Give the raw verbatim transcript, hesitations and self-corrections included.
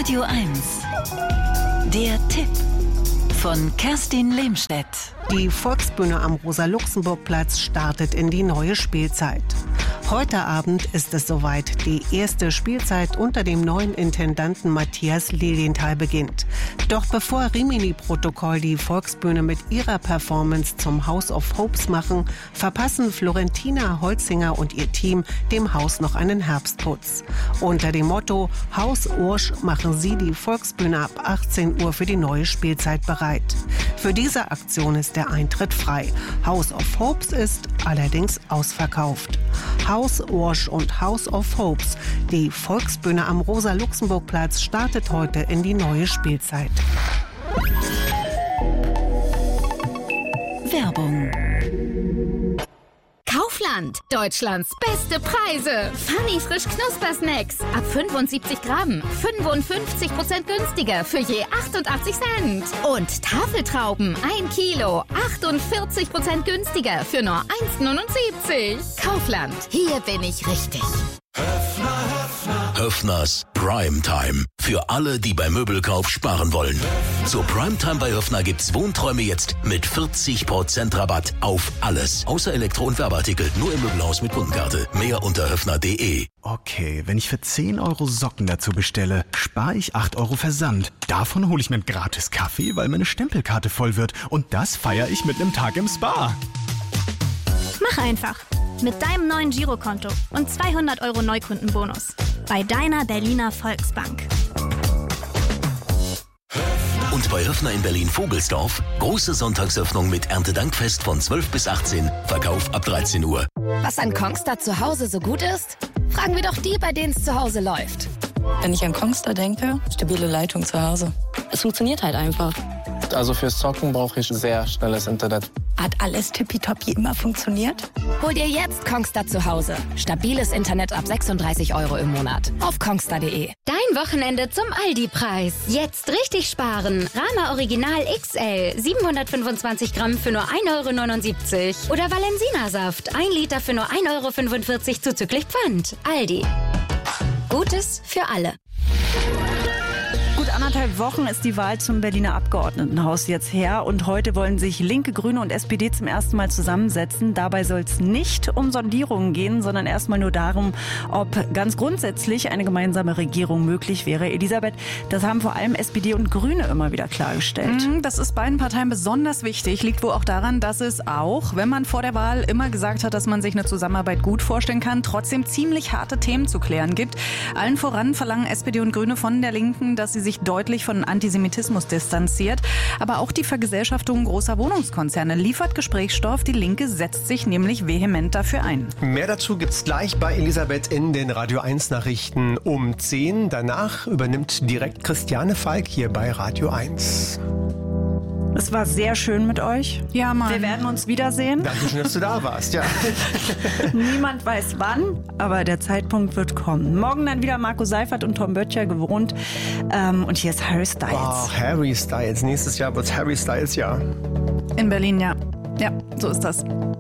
Radio eins. Der Tipp von Kerstin Lehmstedt. Die Volksbühne am Rosa-Luxemburg-Platz startet in die neue Spielzeit. Heute Abend ist es soweit. Die erste Spielzeit unter dem neuen Intendanten Matthias Lilienthal beginnt. Doch bevor Rimini-Protokoll die Volksbühne mit ihrer Performance zum House of Hopes machen, verpassen Florentina Holzinger und ihr Team dem Haus noch einen Herbstputz. Unter dem Motto Haus Ursch machen sie die Volksbühne ab achtzehn Uhr für die neue Spielzeit bereit. Für diese Aktion ist der Eintritt frei. House of Hopes ist allerdings ausverkauft. Haus Ursch und House of Hopes. Die Volksbühne am Rosa-Luxemburg-Platz startet heute in die neue Spielzeit. Werbung. Kaufland, Deutschlands beste Preise. Funny frisch Knuspersnacks ab fünfundsiebzig Gramm, fünfundfünfzig Prozent günstiger für je achtundachtzig Cent. Und Tafeltrauben ein Kilo, achtundvierzig Prozent günstiger für nur eins neunundsiebzig. Kaufland, hier bin ich richtig. Höffners Primetime. Für alle, die beim Möbelkauf sparen wollen. Zur Primetime bei Höffner gibt's Wohnträume jetzt mit vierzig Prozent Rabatt auf alles. Außer Elektro- und Werbeartikel. Nur im Möbelhaus mit Kundenkarte. Mehr unter höffner punkt de. Okay, wenn ich für zehn Euro Socken dazu bestelle, spare ich acht Euro Versand. Davon hole ich mir einen gratis Kaffee, weil meine Stempelkarte voll wird. Und das feiere ich mit einem Tag im Spa. Mach einfach. Mit deinem neuen Girokonto und zweihundert Euro Neukundenbonus. Bei deiner Berliner Volksbank. Und bei Höffner in Berlin-Vogelsdorf große Sonntagsöffnung mit Erntedankfest von zwölf bis achtzehn, Verkauf ab dreizehn Uhr. Was an Kongstar zu Hause so gut ist? Fragen wir doch die, bei denen es zu Hause läuft. Wenn ich an Kongstar denke, stabile Leitung zu Hause. Es funktioniert halt einfach. Also fürs Zocken brauche ich sehr schnelles Internet. Hat alles tippitoppi immer funktioniert? Hol dir jetzt Kongstar zu Hause. Stabiles Internet ab sechsunddreißig Euro im Monat. Auf kongstar punkt de. Dein Wochenende zum Aldi-Preis. Jetzt richtig sparen. Rama Original X L siebenhundertfünfundzwanzig Gramm für nur ein Euro neunundsiebzig. Oder Valensina-Saft ein Liter für nur ein Euro fünfundvierzig zuzüglich Pfand. Aldi. Gutes für alle. Gut anderthalb Wochen ist die Wahl zum Berliner Abgeordnetenhaus jetzt her und heute wollen sich Linke, Grüne und S P D zum ersten Mal zusammensetzen. Dabei soll es nicht um Sondierungen gehen, sondern erstmal nur darum, ob ganz grundsätzlich eine gemeinsame Regierung möglich wäre. Elisabeth, das haben vor allem S P D und Grüne immer wieder klargestellt. Das ist beiden Parteien besonders wichtig. Liegt wohl auch daran, dass es auch, wenn man vor der Wahl immer gesagt hat, dass man sich eine Zusammenarbeit gut vorstellen kann, trotzdem ziemlich harte Themen zu klären gibt. Allen voran verlangen S P D und Grüne von der Linken, dass sie sich deutlich von Antisemitismus distanziert. Aber auch die Vergesellschaftung großer Wohnungskonzerne liefert Gesprächsstoff. Die Linke setzt sich nämlich vehement dafür ein. Mehr dazu gibt's gleich bei Elisabeth in den Radio eins Nachrichten um zehn. Danach übernimmt direkt Christiane Falk hier bei Radio eins. Es war sehr schön mit euch. Ja, Mann. Wir werden uns wiedersehen. Danke schön, dass du da warst, ja. Niemand weiß wann, aber der Zeitpunkt wird kommen. Morgen dann wieder Marco Seifert und Tom Böttcher gewohnt. Ähm, und hier ist Harry Styles. Oh, Harry Styles. Nächstes Jahr wird's Harry Styles Jahr. In Berlin, ja. Ja, so ist das.